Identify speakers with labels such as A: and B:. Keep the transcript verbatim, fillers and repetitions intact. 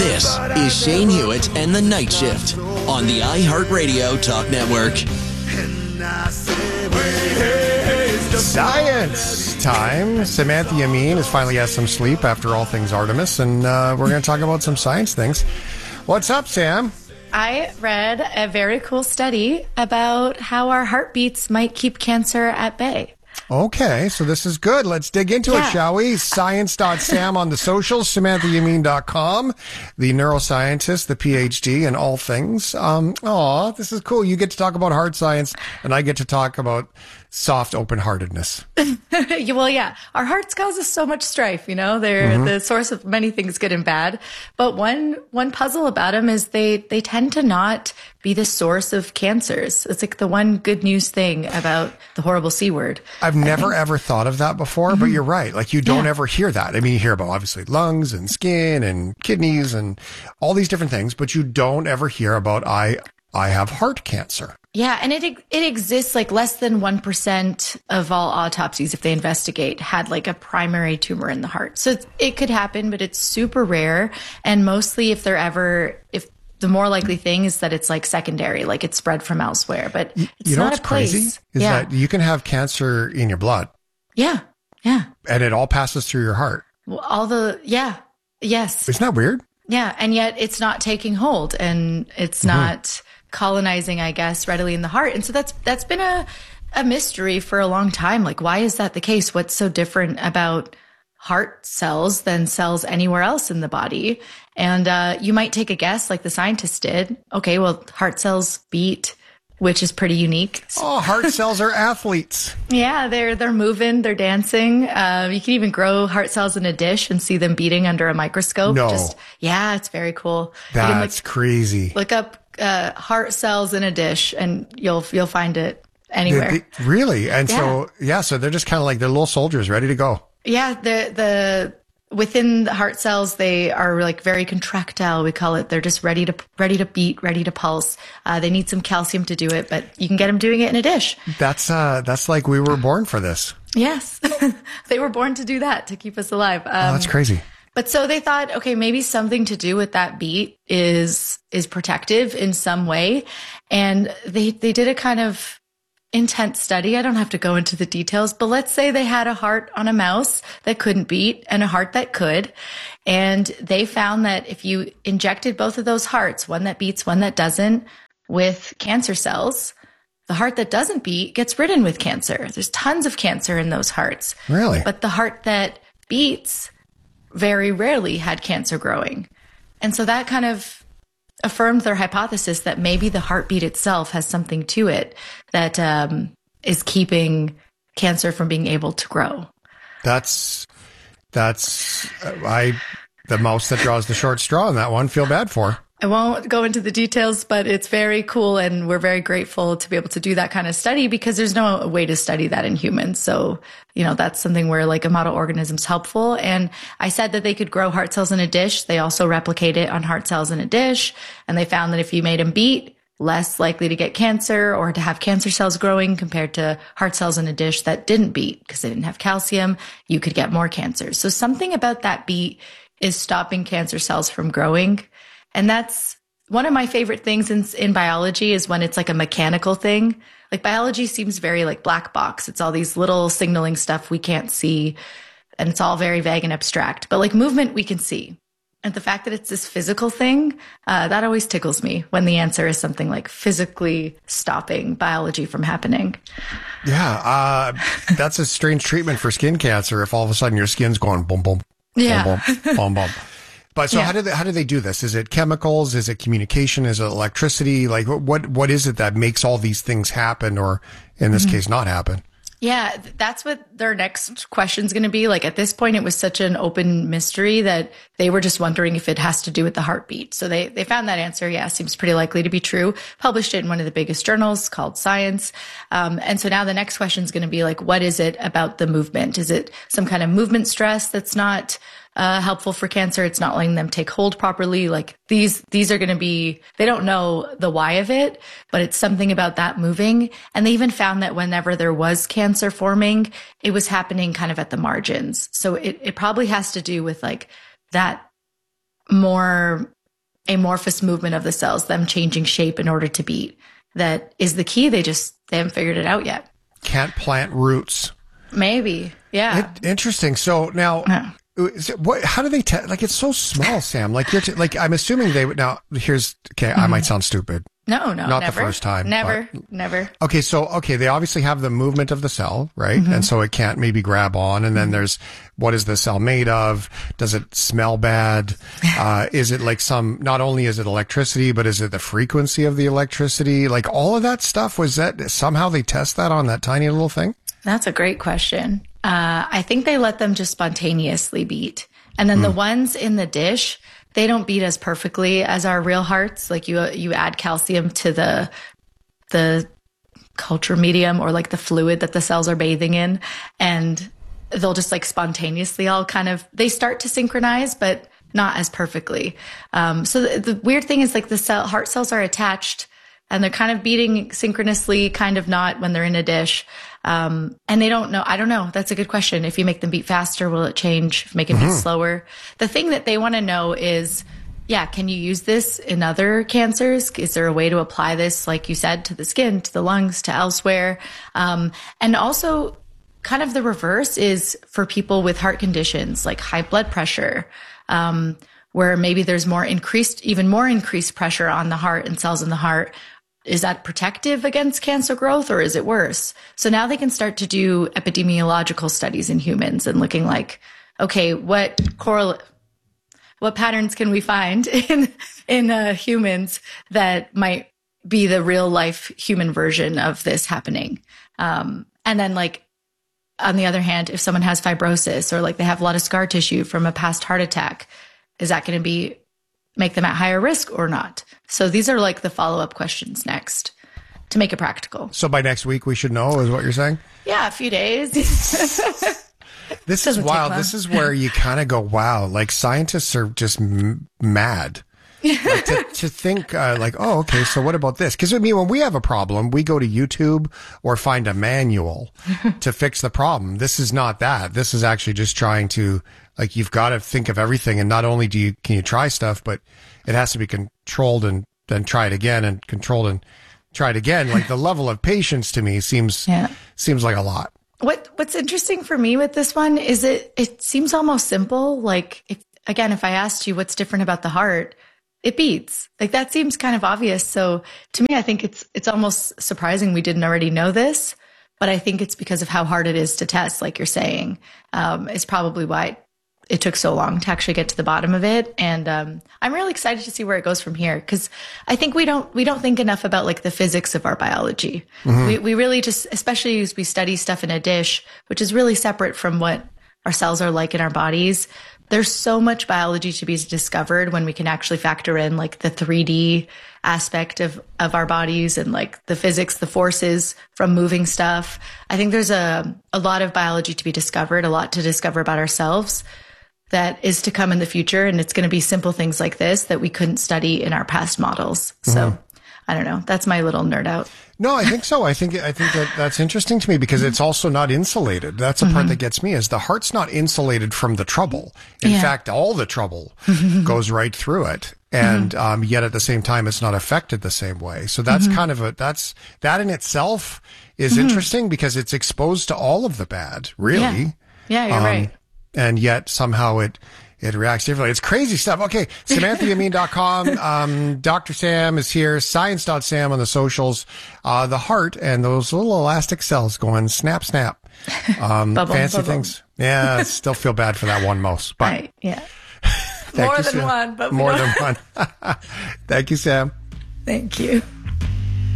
A: This is Shane Hewitt and the Night Shift on the iHeartRadio Talk Network.
B: Science time. Samantha Yamin has finally had some sleep after all things Artemis, and uh, we're going to talk about some science things. What's up, Sam?
C: I read a very cool study about how our heartbeats might keep cancer at bay.
B: Okay, so this is good. Let's dig into yeah. it, shall we? Science dot sam on the socials, Samantha Yamin dot com, the neuroscientist, the P H D in all things. Um, aw, this is cool. You get to talk about hard science, and I get to talk about soft open-heartedness.
C: Well, yeah, our hearts cause us so much strife, you know? They're mm-hmm. the source of many things, good and bad. But one one puzzle about them is they, they tend to not be the source of cancers. It's like the one good news thing about the horrible C word.
B: I've never ever thought of that before, mm-hmm. but you're right. Like, you don't
C: yeah.
B: ever hear that. I mean, you hear about, obviously, lungs and skin and kidneys and all these different things, but you don't ever hear about, I I have heart cancer.
C: Yeah, and it it exists like less than one percent of all autopsies, if they investigate, had like a primary tumor in the heart. So it's, it could happen, but it's super rare. And mostly if they're ever, if the more likely thing is that it's like secondary, like it's spread from elsewhere. But it's
B: you know
C: not
B: what's
C: a place.
B: crazy is
C: yeah.
B: that you can have cancer in your blood.
C: Yeah, yeah.
B: And it all passes through your heart.
C: Well, all the, yeah, yes.
B: Isn't that weird?
C: Yeah, and yet it's not taking hold, and it's mm-hmm. not colonizing, I guess, readily in the heart. And so that's that's been a, a mystery for a long time. Like, why is that the case? What's so different about heart cells than cells anywhere else in the body? And uh, you might take a guess, like the scientists did. Okay, well, heart cells beat, which is pretty unique.
B: Oh, heart cells are athletes.
C: Yeah, they're they're moving, they're dancing. Uh, you can even grow heart cells in a dish and see them beating under a microscope.
B: No.
C: Just, yeah, it's very cool.
B: That's
C: you can look,
B: crazy.
C: Look up uh, heart cells in a dish, and you'll you'll find it anywhere.
B: They, they, really? And
C: yeah.
B: so, yeah, so they're just kind of like, they're little soldiers ready to go.
C: Yeah, the the within the heart cells, they are like very contractile, we call it. They're just ready to ready to beat, ready to pulse. Uh, they need some calcium to do it, but you can get them doing it in a dish.
B: That's uh, that's like we were born for this.
C: Yes, they were born to do that, to keep us alive. Um,
B: oh, that's crazy.
C: But so they thought, okay, maybe something to do with that beat is is protective in some way, and they they did a kind of intense study. I don't have to go into the details, but let's say they had a heart on a mouse that couldn't beat and a heart that could. And they found that if you injected both of those hearts, one that beats, one that doesn't, with cancer cells, the heart that doesn't beat gets ridden with cancer. There's tons of cancer in those hearts.
B: Really?
C: But the heart that beats very rarely had cancer growing. And so that kind of affirmed their hypothesis that maybe the heartbeat itself has something to it that um, is keeping cancer from being able to grow.
B: That's, that's, uh, I, the mouse that draws the short straw on that one, feel bad for.
C: I won't go into the details, but it's very cool. And we're very grateful to be able to do that kind of study because there's no way to study that in humans. So, you know, that's something where like a model organism is helpful. And I said that they could grow heart cells in a dish. They also replicate it on heart cells in a dish. And they found that if you made them beat, less likely to get cancer or to have cancer cells growing compared to heart cells in a dish that didn't beat because they didn't have calcium, you could get more cancer. So something about that beat is stopping cancer cells from growing. And that's one of my favorite things in, in biology is when it's like a mechanical thing. Like biology seems very like black box. It's all these little signaling stuff we can't see. And it's all very vague and abstract. But like movement, we can see. And the fact that it's this physical thing, uh, that always tickles me when the answer is something like physically stopping biology from happening.
B: Yeah, uh, that's a strange treatment for skin cancer if all of a sudden your skin's going boom, boom,
C: yeah.
B: boom, boom, boom, boom. But so
C: yeah.
B: how do they, how do they do this? Is it chemicals? Is it communication? Is it electricity? Like what, what is it that makes all these things happen or in this mm-hmm. case not happen?
C: Yeah, that's what their next question is going to be. Like at this point, it was such an open mystery that they were just wondering if it has to do with the heartbeat. So they, they found that answer. Yeah, seems pretty likely to be true. Published it in one of the biggest journals called Science. Um, and so now the next question is going to be like, what is it about the movement? Is it some kind of movement stress that's not Uh, helpful for cancer? It's not letting them take hold properly. Like these, these are going to be, they don't know the why of it, but it's something about that moving. And they even found that whenever there was cancer forming, it was happening kind of at the margins. So it, it probably has to do with like that more amorphous movement of the cells, them changing shape in order to beat, that is the key. They just, they haven't figured it out yet.
B: Can't plant roots.
C: Maybe. Yeah.
B: It, interesting. So now, yeah. is it, what, how do they test? Like, it's so small, Sam. Like, you're t- like, I'm assuming they would now, here's, okay, mm-hmm. I might sound stupid.
C: No, no,
B: not
C: never.
B: the first time.
C: Never,
B: but.
C: never.
B: Okay, so okay, they obviously have the movement of the cell, right? Mm-hmm. And so it can't maybe grab on. And then mm-hmm. there's what is the cell made of? Does it smell bad? Uh, is it like some? Not only is it electricity, but is it the frequency of the electricity? Like all of that stuff. Was that somehow they test that on that tiny little thing?
C: That's a great question. Uh, I think they let them just spontaneously beat, and then mm. the ones in the dish, they don't beat as perfectly as our real hearts. Like you, you add calcium to the, the culture medium or like the fluid that the cells are bathing in, and they'll just like spontaneously all kind of, they start to synchronize, but not as perfectly. Um, so the, the weird thing is like the cell, heart cells are attached and they're kind of beating synchronously, kind of not when they're in a dish. Um, and they don't know. I don't know. That's a good question. If you make them beat faster, will it change? Make it mm-hmm. beat slower? The thing that they want to know is, yeah, can you use this in other cancers? Is there a way to apply this, like you said, to the skin, to the lungs, to elsewhere? Um, and also kind of the reverse is for people with heart conditions like high blood pressure, um, where maybe there's more increased, even more increased pressure on the heart and cells in the heart. Is that protective against cancer growth or is it worse? So now they can start to do epidemiological studies in humans and looking like, okay, what correl- what patterns can we find in, in uh, humans that might be the real life human version of this happening? Um, and then like, on the other hand, if someone has fibrosis or like they have a lot of scar tissue from a past heart attack, is that going to be make them at higher risk or not? So these are like the follow-up questions next to make it practical.
B: So by next week, we should know is what you're saying?
C: Yeah, a few days.
B: This is wild. This is where you kind of go, wow, like scientists are just m- mad. Like to, to think uh, like, oh, okay, so what about this? Because I mean, when we have a problem, we go to YouTube or find a manual to fix the problem. This is not that. This is actually just trying to, like, you've got to think of everything. And not only do you, can you try stuff, but it has to be controlled and then try it again and controlled and try it again. Like the level of patience to me seems, yeah. seems like a lot.
C: What, what's interesting for me with this one is it, it seems almost simple. Like if, again, if I asked you what's different about the heart, it beats. Like that seems kind of obvious. So to me, I think it's, it's almost surprising we didn't already know this, but I think it's because of how hard it is to test, like you're saying, um, is probably why it took so long to actually get to the bottom of it. And, um, I'm really excited to see where it goes from here. Cause I think we don't, we don't think enough about like the physics of our biology. Mm-hmm. We, we really just, especially as we study stuff in a dish, which is really separate from what our cells are like in our bodies. There's so much biology to be discovered when we can actually factor in like the three D aspect of, of our bodies and like the physics, the forces from moving stuff. I think there's a, a lot of biology to be discovered, a lot to discover about ourselves that is to come in the future. And it's going to be simple things like this that we couldn't study in our past models. Mm-hmm. So I don't know. That's my little nerd out.
B: No, I think so. I think I think that that's interesting to me because it's also not insulated. That's the mm-hmm. part that gets me is the heart's not insulated from the trouble. In yeah. fact, all the trouble goes right through it. And mm-hmm. um, yet at the same time, it's not affected the same way. So that's mm-hmm. kind of a, that's, that in itself is mm-hmm. interesting because it's exposed to all of the bad, really.
C: Yeah, yeah you're um, right.
B: And yet somehow it, It reacts differently. It's crazy stuff. Okay. Samantha Yamin dot com. Um, Doctor Sam is here. Science dot sam on the socials. Uh, the heart and those little elastic cells going snap, snap. Um, bubble, fancy bubble. Things. Yeah. I still feel bad for that one most, but
C: right, yeah. More
B: you,
C: than
B: Sam.
C: one, but
B: more than one. Thank you, Sam.
C: Thank you.